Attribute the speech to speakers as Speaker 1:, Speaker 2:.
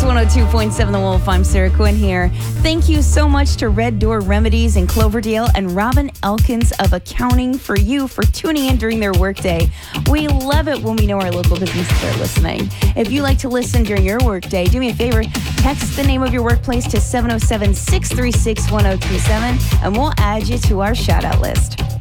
Speaker 1: 102.7 The Wolf. I'm Sarah Quinn here. Thank you so much to Red Door Remedies in Cloverdale and Robin Elkins of Accounting for You for tuning in during their workday. We love it when we know our local businesses are listening. If you like to listen during your workday, do me a favor, text the name of your workplace to 707-636-1027 and we'll add you to our shout out list.